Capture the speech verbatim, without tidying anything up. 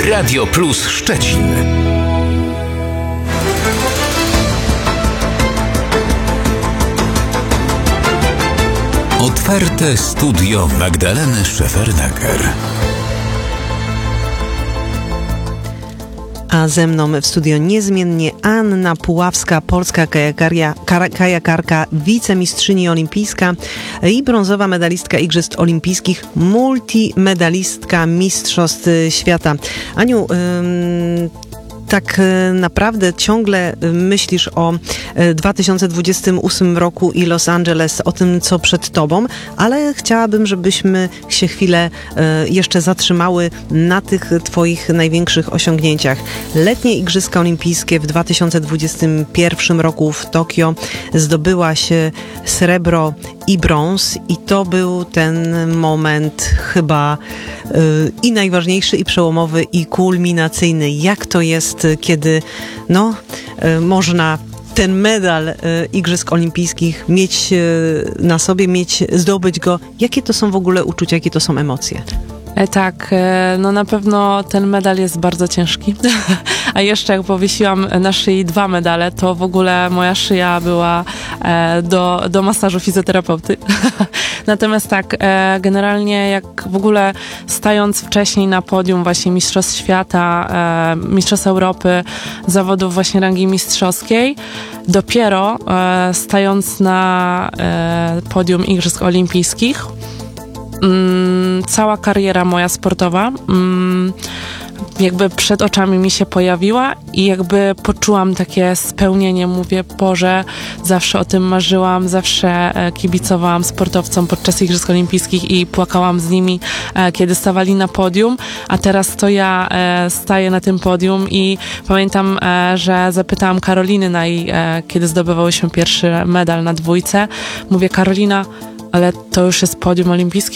Radio Plus Szczecin. Otwarte studio Magdaleny Szefernaker. A ze mną w studio niezmiennie Anna Puławska, polska kajakaria, kar, kajakarka, wicemistrzyni olimpijska i brązowa medalistka Igrzysk Olimpijskich, multimedalistka Mistrzostw Świata. Aniu, ym, tak naprawdę ciągle myślisz o dwa tysiące dwudziestym ósmym roku i Los Angeles, o tym, co przed tobą, ale chciałabym, żebyśmy się chwilę jeszcze zatrzymały na tych twoich największych osiągnięciach. Letnie Igrzyska Olimpijskie w dwa tysiące dwudziestym pierwszym roku w Tokio zdobyłaś srebro i brąz i to był ten moment chyba i najważniejszy, i przełomowy, i kulminacyjny. Jak to jest, kiedy no, można ten medal Igrzysk Olimpijskich mieć na sobie, mieć, zdobyć go? Jakie to są w ogóle uczucia, jakie to są emocje? E, tak, e, no na pewno ten medal jest bardzo ciężki, a jeszcze jak powiesiłam na szyi dwa medale, to w ogóle moja szyja była e, do, do masażu fizjoterapeuty. Natomiast tak, e, generalnie jak w ogóle stając wcześniej na podium właśnie Mistrzostw Świata, e, Mistrzostw Europy, zawodów właśnie rangi mistrzowskiej, dopiero e, stając na e, podium Igrzysk Olimpijskich, Mm, cała kariera moja sportowa mm, jakby przed oczami mi się pojawiła i jakby poczułam takie spełnienie. Mówię, Boże, zawsze o tym marzyłam, zawsze e, kibicowałam sportowcom podczas Igrzysk Olimpijskich i płakałam z nimi, e, kiedy stawali na podium, a teraz to ja e, staję na tym podium i pamiętam, e, że zapytałam Karoliny, na jej, e, kiedy zdobywałyśmy pierwszy medal na dwójce. Mówię, Karolina, ale to już jest podium olimpijskie.